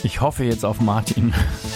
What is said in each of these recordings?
Ich hoffe jetzt auf Martin.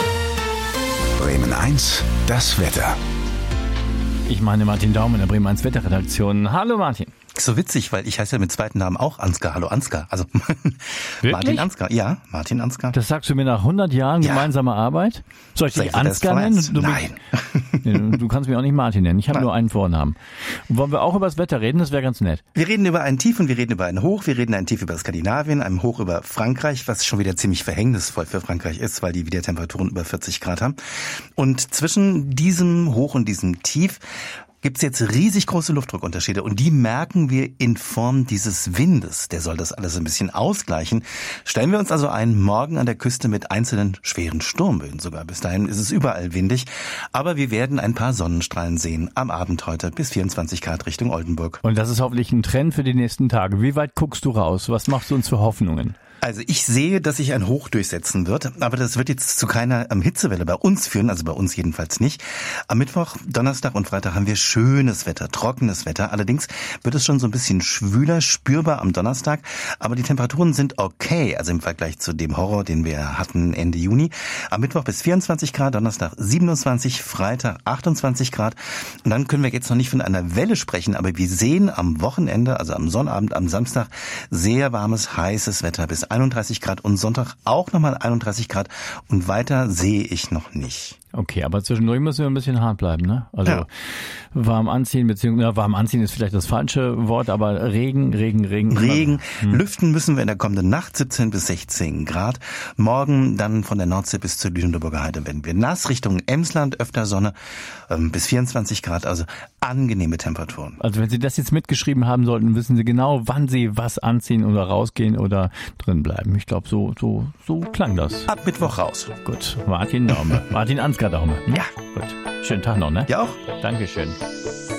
Bremen 1, das Wetter. Ich meine Martin Daum in der Bremen 1 Wetterredaktion. Hallo Martin. So witzig, weil ich heiße ja mit zweiten Namen auch Ansgar. Hallo Ansgar. Also Martin Ansgar. Ja, Martin Ansgar. Das sagst du mir nach 100 Jahren gemeinsamer Arbeit? Soll ich dich Ansgar nennen? Nein. Du kannst mich auch nicht Martin nennen. Ich habe nur einen Vornamen. Und wollen wir auch über das Wetter reden? Das wäre ganz nett. Wir reden über ein Tief und wir reden über ein Hoch. Wir reden ein Tief über Skandinavien, ein Hoch über Frankreich, was schon wieder ziemlich verhängnisvoll für Frankreich ist, weil die wieder Temperaturen über 40 Grad haben. Und zwischen diesem Hoch und diesem Tief gibt's jetzt riesig große Luftdruckunterschiede und die merken wir in Form dieses Windes. Der soll das alles ein bisschen ausgleichen. Stellen wir uns also ein, morgen an der Küste mit einzelnen schweren Sturmböen sogar. Bis dahin ist es überall windig, aber wir werden ein paar Sonnenstrahlen sehen am Abend heute bis 24 Grad Richtung Oldenburg. Und das ist hoffentlich ein Trend für die nächsten Tage. Wie weit guckst du raus? Was machst du uns für Hoffnungen? Also ich sehe, dass sich ein Hoch durchsetzen wird, aber das wird jetzt zu keiner Hitzewelle bei uns führen, also bei uns jedenfalls nicht. Am Mittwoch, Donnerstag und Freitag haben wir schönes Wetter, trockenes Wetter. Allerdings wird es schon so ein bisschen schwüler, spürbar am Donnerstag, aber die Temperaturen sind okay, also im Vergleich zu dem Horror, den wir hatten Ende Juni. Am Mittwoch bis 24 Grad, Donnerstag 27, Freitag 28 Grad. Und dann können wir jetzt noch nicht von einer Welle sprechen, aber wir sehen am Wochenende, also am Sonnabend, am Samstag, sehr warmes, heißes Wetter bis 31 Grad und Sonntag auch nochmal 31 Grad und weiter sehe ich noch nicht. Okay, aber zwischendurch müssen wir ein bisschen hart bleiben, ne? Also ja. Warm anziehen, beziehungsweise warm anziehen ist vielleicht das falsche Wort, aber Regen. Lüften müssen wir in der kommenden Nacht 17 bis 16 Grad. Morgen dann von der Nordsee bis zur Lüneburger Heide werden wir nass, Richtung Emsland, öfter Sonne bis 24 Grad, also angenehme Temperaturen. Also wenn Sie das jetzt mitgeschrieben haben sollten, wissen Sie genau, wann Sie was anziehen oder rausgehen oder drin bleiben. Ich glaube, so klang das. Ab Mittwoch raus. Gut, Martin Daume. Martin Ansgar Daume. Ja. Gut. Schönen Tag noch, ne? Ja auch. Dankeschön.